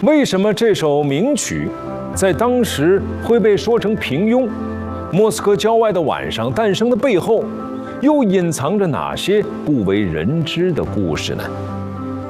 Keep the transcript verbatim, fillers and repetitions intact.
为什么这首名曲在当时会被说成平庸？莫斯科郊外的晚上诞生的背后，又隐藏着哪些不为人知的故事呢？